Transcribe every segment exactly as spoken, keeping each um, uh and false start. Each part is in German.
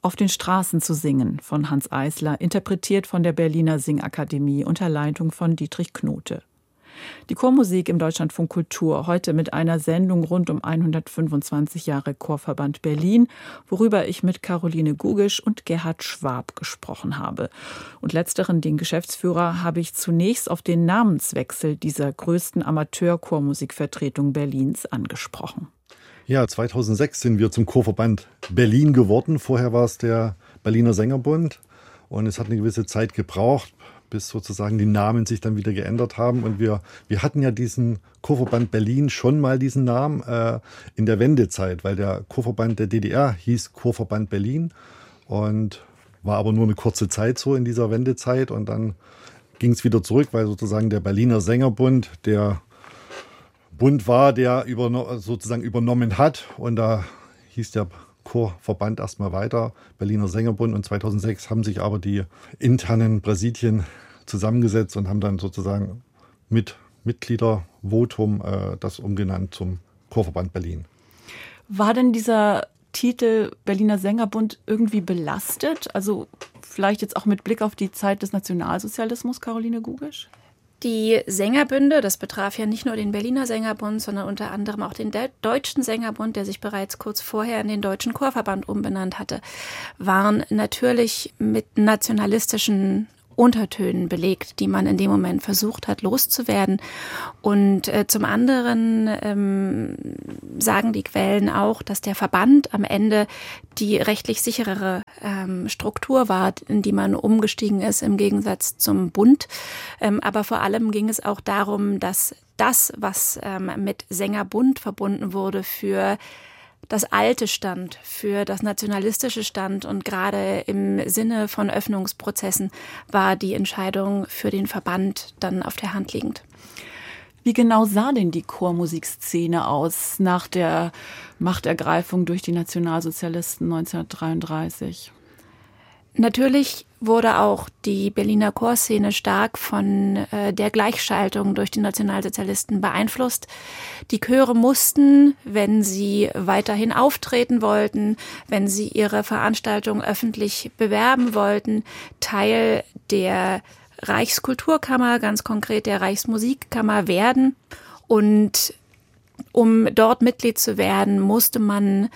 Auf den Straßen zu singen von Hanns Eisler, interpretiert von der Berliner Singakademie unter Leitung von Dietrich Knote. Die Chormusik im Deutschlandfunk Kultur, heute mit einer Sendung rund um hundertfünfundzwanzig Jahre Chorverband Berlin, worüber ich mit Caroline Gugisch und Gerhard Schwab gesprochen habe. Und letzteren, den Geschäftsführer, habe ich zunächst auf den Namenswechsel dieser größten Amateur-Chormusikvertretung Berlins angesprochen. Ja, zweitausendsechs sind wir zum Chorverband Berlin geworden. Vorher war es der Berliner Sängerbund und es hat eine gewisse Zeit gebraucht, bis sozusagen die Namen sich dann wieder geändert haben. Und wir, wir hatten ja diesen Chorverband Berlin schon mal diesen Namen äh, in der Wendezeit, weil der Chorverband der D D R hieß Chorverband Berlin und war aber nur eine kurze Zeit so in dieser Wendezeit. Und dann ging es wieder zurück, weil sozusagen der Berliner Sängerbund der Bund war, der über, sozusagen übernommen hat. Und da hieß der Chorverband erstmal weiter, Berliner Sängerbund. Und zweitausendsechs haben sich aber die internen Präsidien zusammengesetzt und haben dann sozusagen mit Mitgliedervotum äh, das umgenannt zum Chorverband Berlin. War denn dieser Titel Berliner Sängerbund irgendwie belastet? Also vielleicht jetzt auch mit Blick auf die Zeit des Nationalsozialismus, Caroline Gugisch? Die Sängerbünde, das betraf ja nicht nur den Berliner Sängerbund, sondern unter anderem auch den De- Deutschen Sängerbund, der sich bereits kurz vorher in den Deutschen Chorverband umbenannt hatte, waren natürlich mit nationalistischen Untertönen belegt, die man in dem Moment versucht hat loszuwerden. Und äh, zum anderen ähm, sagen die Quellen auch, dass der Verband am Ende die rechtlich sicherere ähm, Struktur war, in die man umgestiegen ist im Gegensatz zum Bund. Ähm, aber vor allem ging es auch darum, dass das, was ähm, mit Sängerbund verbunden wurde, für das Alte stand, für das Nationalistische stand, und gerade im Sinne von Öffnungsprozessen war die Entscheidung für den Verband dann auf der Hand liegend. Wie genau sah denn die Chormusikszene aus nach der Machtergreifung durch die Nationalsozialisten neunzehnhundertdreiunddreißig? Natürlich wurde auch die Berliner Chorszene stark von äh, der Gleichschaltung durch die Nationalsozialisten beeinflusst. Die Chöre mussten, wenn sie weiterhin auftreten wollten, wenn sie ihre Veranstaltung öffentlich bewerben wollten, Teil der Reichskulturkammer, ganz konkret der Reichsmusikkammer werden. Und um dort Mitglied zu werden, musste man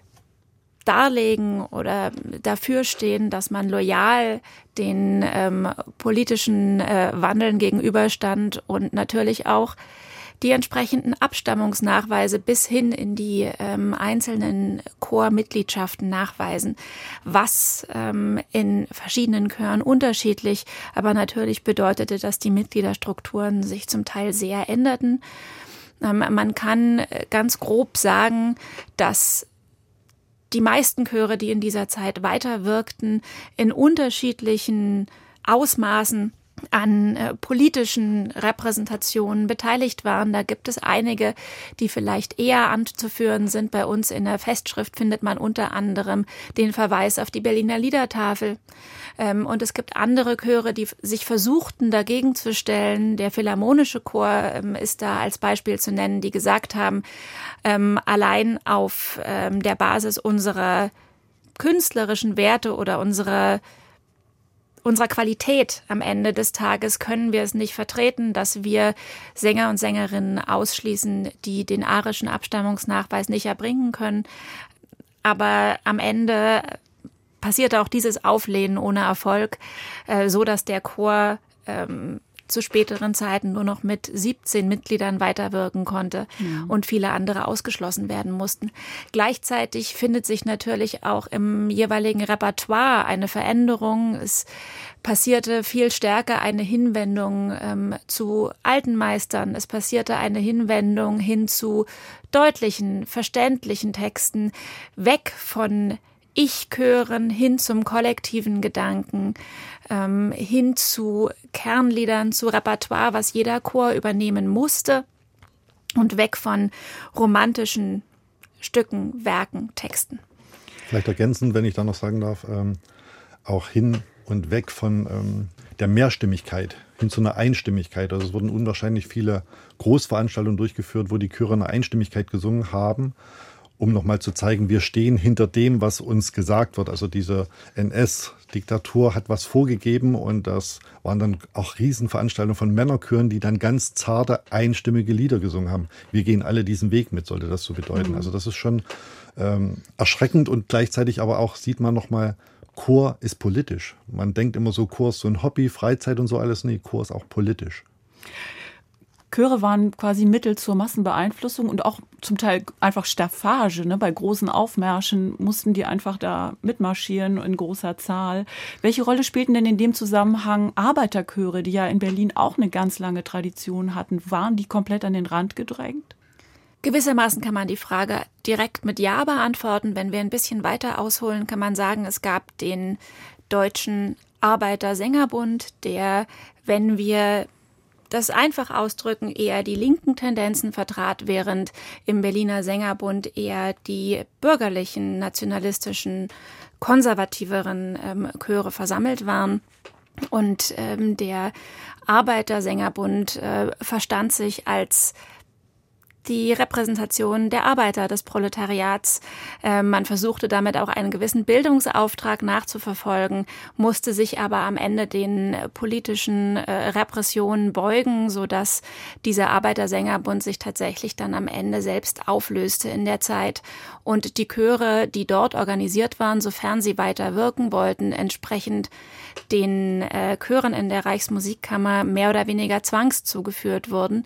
darlegen oder dafür stehen, dass man loyal den ähm, politischen äh, Wandeln gegenüberstand und natürlich auch die entsprechenden Abstammungsnachweise bis hin in die ähm, einzelnen Chormitgliedschaften nachweisen, was ähm, in verschiedenen Chören unterschiedlich, aber natürlich bedeutete, dass die Mitgliederstrukturen sich zum Teil sehr änderten. Ähm, man kann ganz grob sagen, dass die meisten Chöre, die in dieser Zeit weiterwirkten, in unterschiedlichen Ausmaßen an äh, politischen Repräsentationen beteiligt waren. Da gibt es einige, die vielleicht eher anzuführen sind. Bei uns in der Festschrift findet man unter anderem den Verweis auf die Berliner Liedertafel. Ähm, und es gibt andere Chöre, die sich versuchten, dagegen zu stellen. Der Philharmonische Chor ähm, ist da als Beispiel zu nennen, die gesagt haben, ähm, allein auf ähm, der Basis unserer künstlerischen Werte oder unserer unserer Qualität am Ende des Tages können wir es nicht vertreten, dass wir Sänger und Sängerinnen ausschließen, die den arischen Abstammungsnachweis nicht erbringen können. Aber am Ende passierte auch dieses Auflehnen ohne Erfolg, äh, so dass der Chor ähm, zu späteren Zeiten nur noch mit siebzehn Mitgliedern weiterwirken konnte ja. und viele andere ausgeschlossen werden mussten. Gleichzeitig findet sich natürlich auch im jeweiligen Repertoire eine Veränderung. Es passierte viel stärker eine Hinwendung ähm, zu alten Meistern. Es passierte eine Hinwendung hin zu deutlichen, verständlichen Texten, weg von Ich-Chören hin zum kollektiven Gedanken, ähm, hin zu Kernliedern, zu Repertoire, was jeder Chor übernehmen musste, und weg von romantischen Stücken, Werken, Texten. Vielleicht ergänzend, wenn ich da noch sagen darf, ähm, auch hin und weg von ähm, der Mehrstimmigkeit hin zu einer Einstimmigkeit. Also es wurden unwahrscheinlich viele Großveranstaltungen durchgeführt, wo die Chöre eine Einstimmigkeit gesungen haben. um nochmal zu zeigen, wir stehen hinter dem, was uns gesagt wird. Also diese N S-Diktatur hat was vorgegeben und das waren dann auch Riesenveranstaltungen von Männerchören, die dann ganz zarte, einstimmige Lieder gesungen haben. Wir gehen alle diesen Weg mit, sollte das so bedeuten. Mhm. Also das ist schon ähm, erschreckend und gleichzeitig aber auch sieht man nochmal, Chor ist politisch. Man denkt immer so, Chor ist so ein Hobby, Freizeit und so alles. Nee, Chor ist auch politisch. Chöre waren quasi Mittel zur Massenbeeinflussung und auch zum Teil einfach Staffage. Ne? Bei großen Aufmärschen mussten die einfach da mitmarschieren in großer Zahl. Welche Rolle spielten denn in dem Zusammenhang Arbeiterchöre, die ja in Berlin auch eine ganz lange Tradition hatten? Waren die komplett an den Rand gedrängt? Gewissermaßen kann man die Frage direkt mit Ja beantworten. Wenn wir ein bisschen weiter ausholen, kann man sagen, es gab den Deutschen Arbeiter-Sängerbund, der, wenn wir das einfach ausdrücken, eher die linken Tendenzen vertrat, während im Berliner Sängerbund eher die bürgerlichen, nationalistischen, konservativeren ähm, Chöre versammelt waren. Und ähm, der Arbeiter-Sängerbund äh, verstand sich als die Repräsentation der Arbeiter, des Proletariats. Äh, man versuchte damit auch einen gewissen Bildungsauftrag nachzuverfolgen, musste sich aber am Ende den politischen äh, Repressionen beugen, sodass dieser Arbeitersängerbund sich tatsächlich dann am Ende selbst auflöste in der Zeit. Und die Chöre, die dort organisiert waren, sofern sie weiter wirken wollten, entsprechend den äh, Chören in der Reichsmusikkammer mehr oder weniger zwangszugeführt wurden.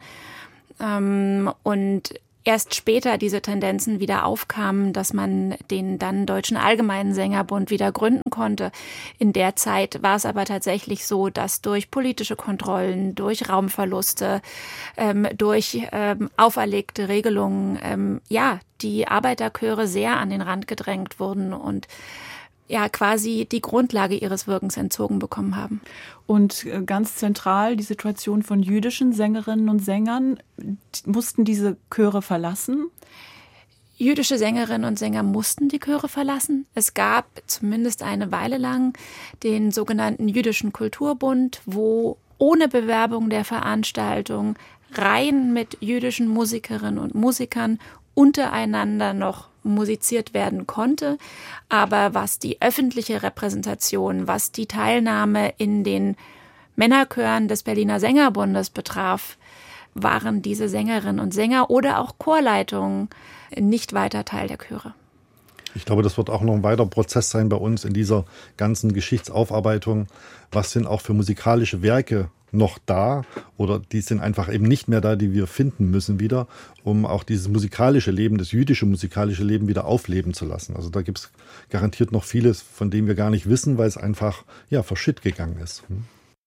Und erst später diese Tendenzen wieder aufkamen, dass man den dann Deutschen Allgemeinen Sängerbund wieder gründen konnte. In der Zeit war es aber tatsächlich so, dass durch politische Kontrollen, durch Raumverluste, ähm, durch ähm, auferlegte Regelungen, ähm, ja, die Arbeiterchöre sehr an den Rand gedrängt wurden und ja quasi die Grundlage ihres Wirkens entzogen bekommen haben. Und ganz zentral die Situation von jüdischen Sängerinnen und Sängern. Mussten diese Chöre verlassen? Jüdische Sängerinnen und Sänger mussten die Chöre verlassen. Es gab zumindest eine Weile lang den sogenannten Jüdischen Kulturbund, wo ohne Bewerbung der Veranstaltung Reihen mit jüdischen Musikerinnen und Musikern untereinander noch musiziert werden konnte. Aber was die öffentliche Repräsentation, was die Teilnahme in den Männerchören des Berliner Sängerbundes betraf, waren diese Sängerinnen und Sänger oder auch Chorleitungen nicht weiter Teil der Chöre. Ich glaube, das wird auch noch ein weiterer Prozess sein bei uns in dieser ganzen Geschichtsaufarbeitung. Was sind auch für musikalische Werke noch da oder die sind einfach eben nicht mehr da, die wir finden müssen wieder, um auch dieses musikalische Leben, das jüdische musikalische Leben wieder aufleben zu lassen. Also da gibt es garantiert noch vieles, von dem wir gar nicht wissen, weil es einfach ja verschütt gegangen ist. Hm?